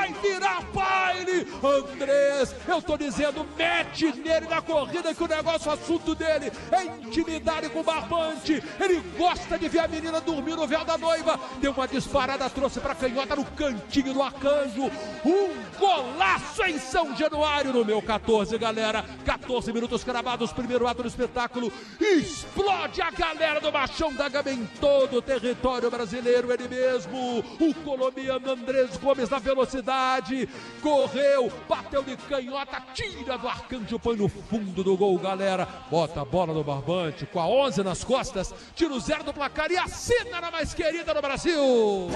vai virar baile. Andrés, eu tô dizendo, mete nele na corrida que o negócio, o assunto dele é intimidade com o barbante. Ele gosta de ver a menina dormir no véu da noiva. Deu uma disparada, trouxe pra canhota no cantinho do Arcanjo. Um golaço em São Januário no meu 14, galera. 14 minutos cravados, primeiro ato do espetáculo. Explode a galera do Machão da Gama em todo o território brasileiro. Ele mesmo, o colombiano Andrés Gomes na velocidade. Correu, bateu de canhota, tira do Arcanjo, põe no fundo do gol, galera. Bota a bola no barbante, com a 11 nas costas, tira o 0 do placar e assina na mais querida do Brasil.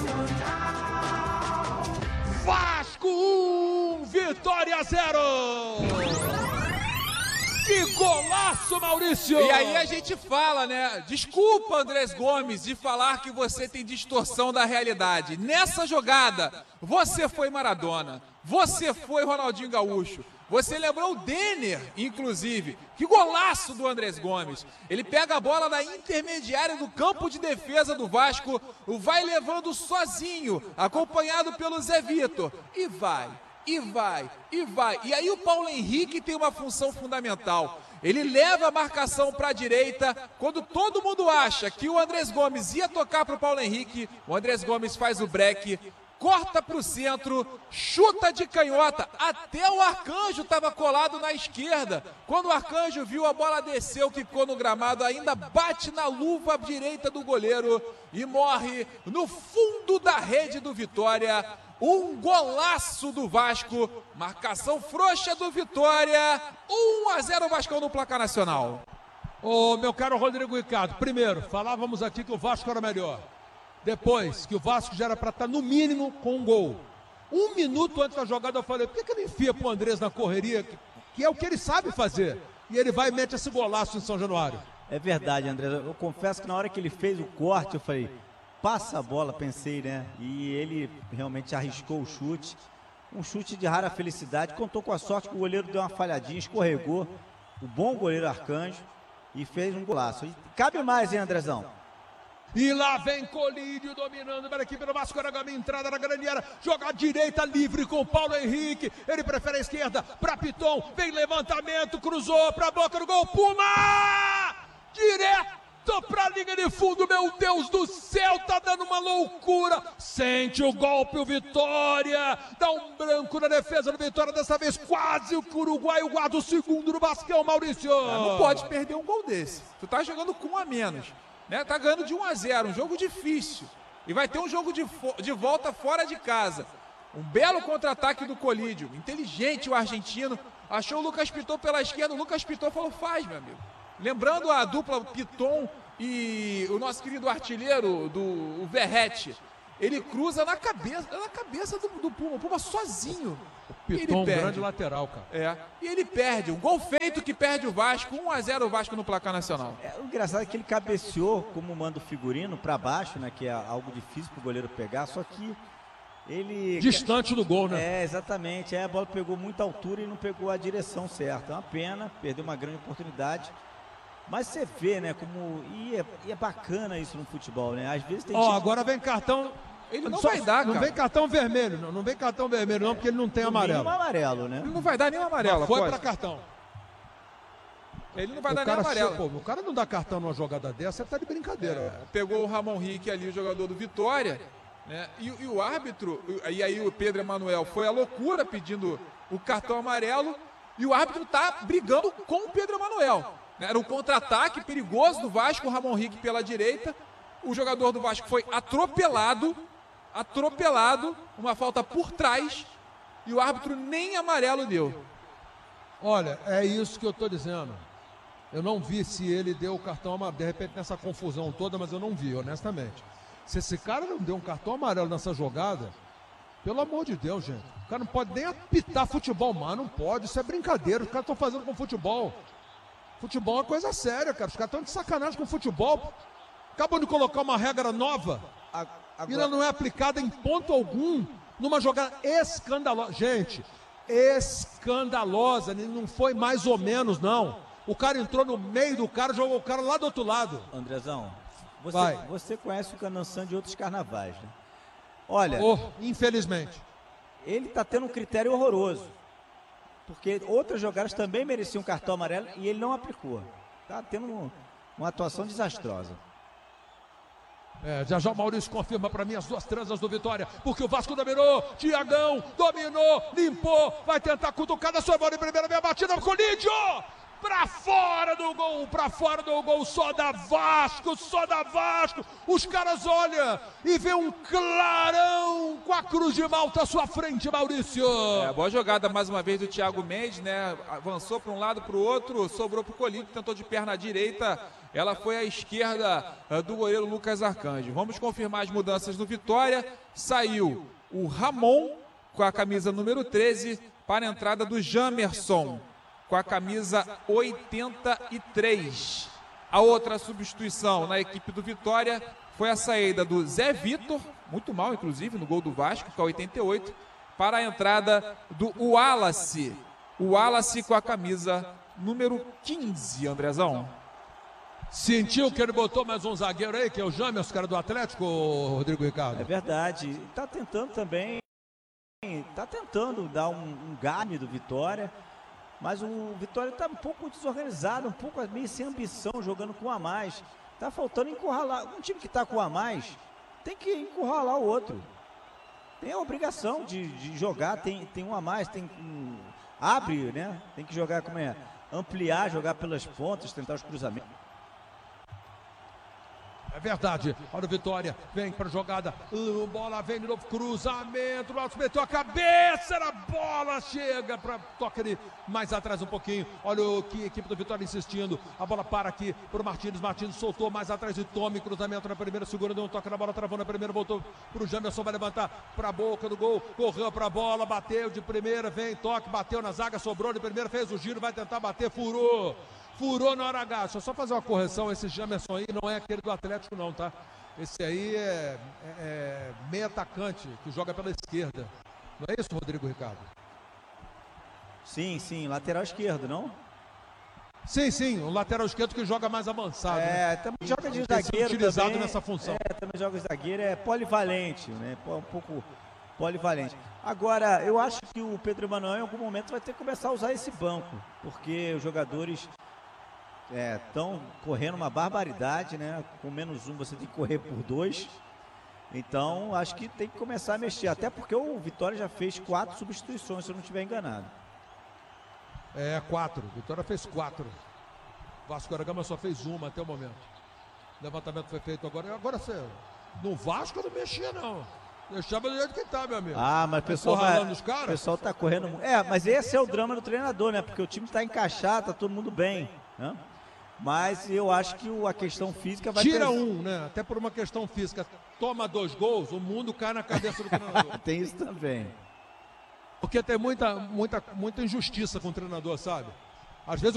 Vasco 1, Vitória 0. Que golaço, Maurício! E aí a gente fala, né? Desculpa, Andrés Gomes, de falar que você tem distorção da realidade. Nessa jogada, você foi Maradona, você foi Ronaldinho Gaúcho, você lembrou o Denner, inclusive. Que golaço do Andrés Gomes. Ele pega a bola na intermediária do campo de defesa do Vasco, vai levando sozinho, acompanhado pelo Zé Vitor. E vai. E aí o Paulo Henrique tem uma função fundamental. Ele leva a marcação para a direita. Quando todo mundo acha que o Andrés Gomes ia tocar para o Paulo Henrique, o Andrés Gomes faz o break, corta para o centro, chuta de canhota. Até o Arcanjo estava colado na esquerda. Quando o Arcanjo viu a bola desceu, ficou no gramado, ainda bate na luva direita do goleiro e morre no fundo da rede do Vitória. Um golaço do Vasco, marcação frouxa do Vitória, 1-0 Vascão no placar nacional. Ô, meu caro Rodrigo Ricardo, primeiro, falávamos aqui que o Vasco era melhor. Depois, que o Vasco já era para estar no mínimo com um gol. 1 minuto antes da jogada eu falei, por que ele enfia pro Andrés na correria, que é o que ele sabe fazer? E ele vai e mete esse golaço em São Januário. É verdade, Andrés, eu confesso que na hora que ele fez o corte, eu falei... Passa a bola, pensei, né? E ele realmente arriscou o chute. Um chute de rara felicidade. Contou com a sorte que o goleiro deu uma falhadinha, escorregou. O bom goleiro Arcanjo e fez um golaço. E cabe mais, hein, Andrezão? E lá vem Colídio dominando pela equipe do Vasco da Gama, entrada na grande área, joga à direita livre com o Paulo Henrique. Ele prefere a esquerda para Piton. Vem levantamento, cruzou para a boca do gol. Puma! Direto! Pra linha de fundo, meu Deus do céu, tá dando uma loucura. Sente o golpe, o Vitória. Dá um branco na defesa do Vitória. Dessa vez quase o uruguaio guarda o segundo no Vascão, Maurício. Não pode perder um gol desse. Tu tá jogando com 1 a menos, né? Tá ganhando de 1-0, um jogo difícil. E vai ter um jogo de volta fora de casa. Um belo contra-ataque do Colídio. Inteligente o argentino. Achou o Lucas Piton pela esquerda. O Lucas Piton falou, faz, meu amigo. Lembrando a dupla Piton e o nosso querido artilheiro, o Verratti, ele cruza na cabeça do Puma, o Puma sozinho. O Piton, um grande lateral, cara. É, e ele perde, um gol feito que perde o Vasco, 1-0 o Vasco no placar nacional. O engraçado é que ele cabeceou, como manda o figurino, para baixo, né, que é algo difícil pro goleiro pegar, só que ele... Distante do gol, né? É, exatamente, a bola pegou muita altura e não pegou a direção certa. É uma pena, perdeu uma grande oportunidade. Mas você vê, né, como... E é bacana isso no futebol, né? Às vezes tem... Agora vem cartão... Ele não vai dar, cara. Não vem cartão vermelho, não vem cartão vermelho não, porque ele não tem amarelo. Não amarelo, né? Ele não vai dar nem amarelo. Foi para cartão. Ele não vai dar nem amarelo. Pô, o cara não dá cartão numa jogada dessa, ele tá de brincadeira. Pegou o Ramon Rick ali, o jogador do Vitória, né? E o árbitro, e aí o Pedro Emanuel foi à loucura pedindo o cartão amarelo, e o árbitro tá brigando com o Pedro Emanuel. Era um contra-ataque perigoso do Vasco, o Ramon Rick pela direita. O jogador do Vasco foi atropelado, uma falta por trás, e o árbitro nem amarelo deu. Olha, é isso que eu tô dizendo. Eu não vi se ele deu o cartão amarelo, de repente nessa confusão toda, mas eu não vi, honestamente. Se esse cara não deu um cartão amarelo nessa jogada, pelo amor de Deus, gente. O cara não pode nem apitar futebol, mas não pode, isso é brincadeira, os caras estão fazendo com futebol. Futebol é uma coisa séria, cara. Os caras estão de sacanagem com futebol. Acabam de colocar uma regra nova. E ela não é aplicada em ponto algum numa jogada escandalosa. Gente, escandalosa. Não foi mais ou menos, não. O cara entrou no meio do cara, jogou o cara lá do outro lado. Andrezão, você conhece o Cananção de outros carnavais, né? Olha... infelizmente. ele está tendo um critério horroroso. Porque outras jogadas também mereciam um cartão amarelo e ele não aplicou. Está tendo uma atuação desastrosa. Já o Maurício confirma para mim as duas transas do Vitória, porque o Vasco dominou, Tiagão dominou, limpou, vai tentar cutucada, sua bola em primeira, vem a batida, Colídio! Pra fora do gol, só da Vasco, os caras olham e vê um clarão com a Cruz de Malta à sua frente, Maurício. Boa jogada mais uma vez do Thiago Mendes, né, avançou para um lado, para o outro, sobrou para o Colídio, tentou de perna direita, ela foi à esquerda do goleiro Lucas Arcanjo. Vamos confirmar as mudanças do Vitória, saiu o Ramon com a camisa número 13 para a entrada do Jamerson com a camisa 83. A outra substituição na equipe do Vitória foi a saída do Zé Vitor, muito mal inclusive no gol do Vasco, com a 88, para a entrada do Wallace. O Wallace com a camisa número 15, Andrezão. Sentiu que ele botou mais um zagueiro aí, que é o Jamerson, cara do Atlético, Rodrigo Ricardo? É verdade, está tentando também, está tentando dar um game do Vitória. Mas o Vitória está um pouco desorganizado, um pouco meio sem ambição, jogando com um a mais. Está faltando encurralar. Um time que está com um a mais tem que encurralar o outro. Tem a obrigação de jogar, tem um a mais, abre, né? Tem que jogar, ampliar, jogar pelas pontas, tentar os cruzamentos. É verdade, olha o Vitória, vem para a jogada, bola vem de novo, cruzamento, o Alto meteu a cabeça, a bola chega para toque ali mais atrás um pouquinho, olha que equipe do Vitória insistindo, a bola para aqui para o Martins soltou mais atrás de Tome, cruzamento na primeira, segura, deu um toque na bola, travou na primeira, voltou para o Jamerson, vai levantar para a boca do gol, correu para a bola, bateu de primeira, vem, toque, bateu na zaga, sobrou de primeira, fez o giro, vai tentar bater, furou na hora H. Deixa eu só fazer uma correção, esse Jamerson aí não é aquele do Atlético não, tá? Esse aí é meio atacante, que joga pela esquerda. Não é isso, Rodrigo Ricardo? Sim, lateral esquerdo, não? Sim, o lateral esquerdo que joga mais avançado. Né? Também joga de zagueiro utilizado também, nessa função. Também joga de zagueiro, é polivalente, né? Um pouco polivalente. Agora, eu acho que o Pedro Emanuel em algum momento vai ter que começar a usar esse banco, porque os jogadores estão correndo uma barbaridade, né? Com -1 você tem que correr por 2. Então, acho que tem que começar a mexer. Até porque o Vitória já fez 4 substituições, se eu não estiver enganado. 4. Vitória fez 4. Vasco da Gama só fez 1 até o momento. O levantamento foi feito agora. Agora você. No Vasco eu não mexia, não. Deixava do jeito que tá, meu amigo. Mas o pessoal tá correndo. Mas esse é o drama do treinador, né? Porque o time tá encaixado, tá todo mundo bem, né? Mas eu acho que a questão física vai Tira né? Até por uma questão física. Toma 2 gols, o mundo cai na cabeça do treinador. Tem isso também. Porque tem muita injustiça com o treinador, sabe? Às vezes